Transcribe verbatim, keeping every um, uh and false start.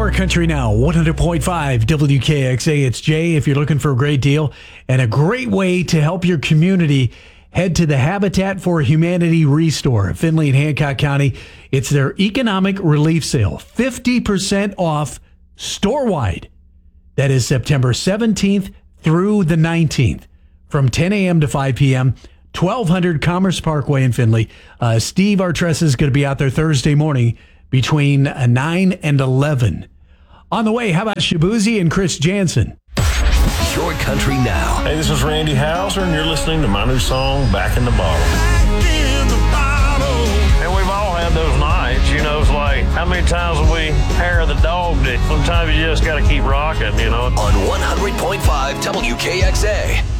Your Country Now, one hundred point five W K X A. It's Jay. If you're looking for a great deal and a great way to help your community, head to the Habitat for Humanity Restore, Findlay and Hancock County. It's their economic relief sale, fifty percent off store-wide. That is September seventeenth through the nineteenth from ten a.m. to five p.m., twelve hundred Commerce Parkway in Findlay. Uh, Steve Artressa is going to be out there Thursday morning between nine and eleven. On the way, how about Shabuzi and Chris Jansen? Your Country Now. Hey, this is Randy Houser, and you're listening to my new song, Back in the Bottle. Back in the bottle. And we've all had those nights, you know, it's like, how many times have we hair the dog that sometimes you just got to keep rocking, you know? On one hundred point five W K X A.